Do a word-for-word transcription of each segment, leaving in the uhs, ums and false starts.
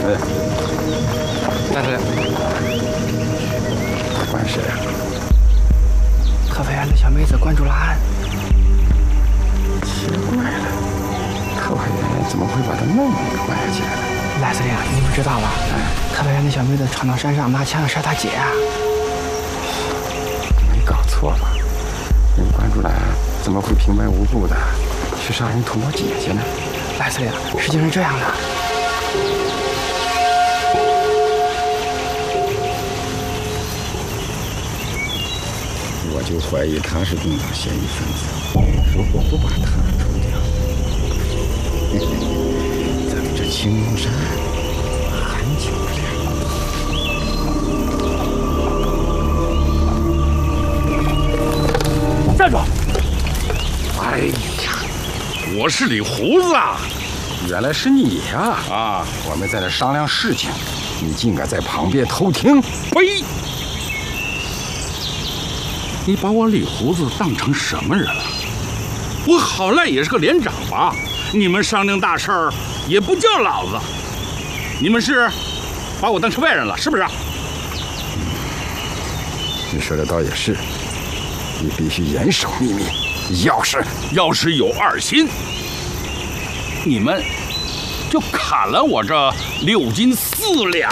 哎， 大师， 关谁啊？ 特派员的小妹子关注了案。 奇怪了，特派员怎么会把他妹妹给关下去了？ 赖司令，你不知道吧？ 哎， 特派员的小妹子闯到山上拿枪杀他姐啊！ 没搞错吧？人关注了，怎么会平白无故的去杀人捅我姐姐呢？ 赖司令，事情是这样的。 我就怀疑他是共党嫌疑分子。如果不把他除掉，嘿嘿，咱们这青龙山很久不了。 站住！ 哎呀，我是李胡子啊！原来是你呀！啊，我们在那商量事情，你竟敢在旁边偷听！ 呸！你把我李胡子当成什么人了？我好赖也是个连长吧？你们商量大事儿也不叫老子，你们是把我当成外人了，是不是？ 你说的倒也是，你必须严守秘密。要是要是有二心，你们就砍了我这六斤四两。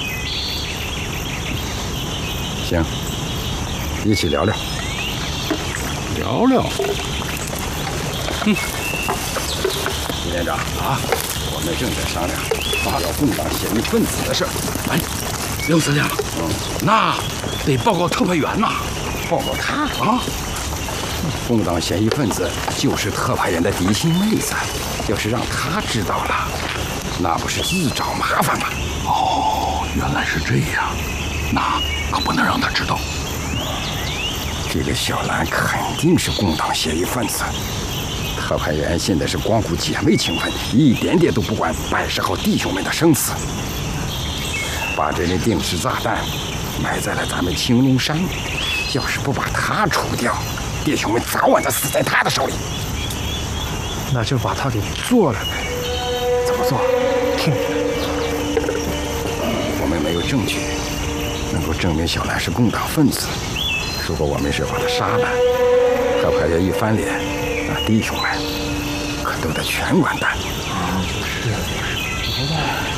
行，一起聊聊。 聊聊。嗯， 李连长啊，我们正在商量发表共党嫌疑分子的事儿。 哎，刘司令，嗯，那得报告特派员呐。 报告他啊！共党嫌疑分子就是特派员的嫡亲妹子，要是让他知道了，那不是自找麻烦吗？ 哦，原来是这样，那可不能让他知道。 这个小兰肯定是共党嫌疑分子，特派员现在是光顾姐妹情分，一点点都不管百十号弟兄们的生死。把这枚定时炸弹埋在了咱们青龙山，要是不把它除掉，弟兄们早晚得死在他的手里。 那就把他给做了呗。怎么做？听你的。 我们没有证据能够证明小兰是共党分子。如果我们是把他杀了，特派员一翻脸，那弟兄们可都得全完蛋。 啊，就是就是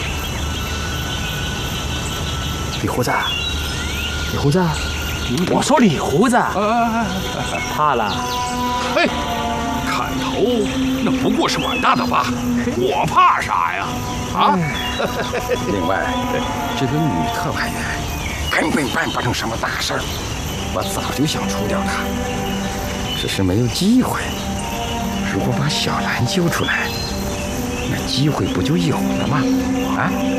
李胡子，李胡子，李胡子，我说李胡子，怕了？ 嘿，砍头那不过是碗大的疤，我怕啥呀？啊！ 另外，这个女特派员根本办不成什么大事儿。我早就想除掉他，只是没有机会。如果把小兰揪出来，那机会不就有了吗？啊！